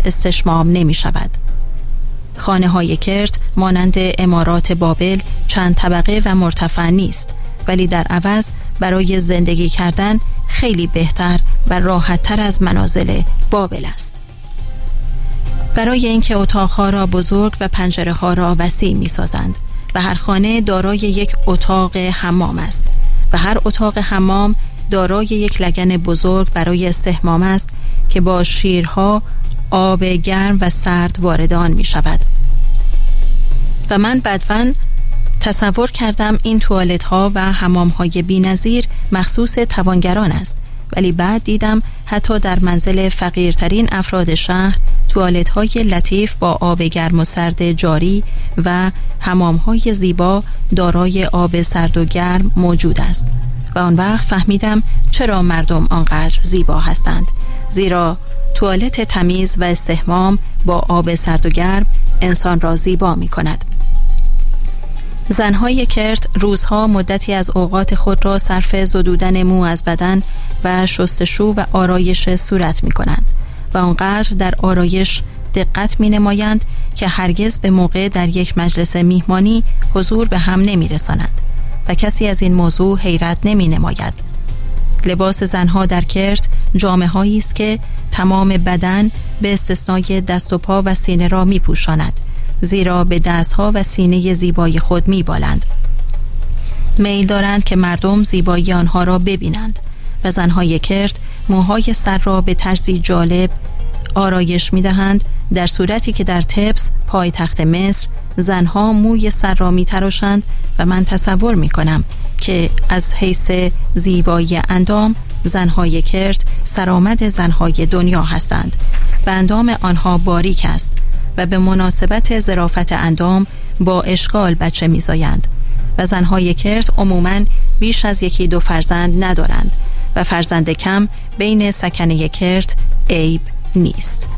استشمام نمی شود. خانه های کرد مانند عمارات بابل چند طبقه و مرتفع نیست، ولی در عوض برای زندگی کردن خیلی بهتر و راحت تر از منازل بابل است. برای اینکه اتاقها را بزرگ و پنجره ها را وسیع می سازند و هر خانه دارای یک اتاق حمام است و هر اتاق حمام دارای یک لگن بزرگ برای استحمام است که با شیرها آب گرم و سرد وارد آن می شود. و من بدواً تصور کردم این توالت ها و حمام های بی‌نظیر مخصوص توانگران است، ولی بعد دیدم حتی در منزل فقیرترین افراد شهر توالت های لطیف با آب گرم و سرد جاری و حمام های زیبا دارای آب سرد و گرم موجود است. و آن وقت فهمیدم چرا مردم آنقدر زیبا هستند، زیرا توالت تمیز و استحمام با آب سرد و گرم انسان را زیبا می کند. زنهای کرد روزها مدتی از اوقات خود را صرف زدودن مو از بدن و شستشو و آرایش صورت می کنند و آنقدر در آرایش دقت می نمایند که هرگز به موقع در یک مجلس میهمانی حضور به هم نمی رسانند و کسی از این موضوع حیرت نمی نماید. لباس زنها در کرد جامه هایی است که تمام بدن به استثنای دست و پا و سینه را می پوشاند، زیرا به دستها و سینه زیبای خود می بالند. میل دارند که مردم زیبایی آنها را ببینند و زنهای کرد موهای سر را به طرزی جالب آرایش می دهند، در صورتی که در طبس پایتخت مصر زنها موی سر را می تراشند و من تصور می کنم که از حیث زیبایی اندام زنهای کرد سرآمد زنهای دنیا هستند و اندام آنها باریک است و به مناسبت ظرافت اندام با اشکال بچه می‌زایند و زنهای کرد عموماً بیش از 1-2 فرزند ندارند و فرزند کم بین سکنه کرد عیب نیست.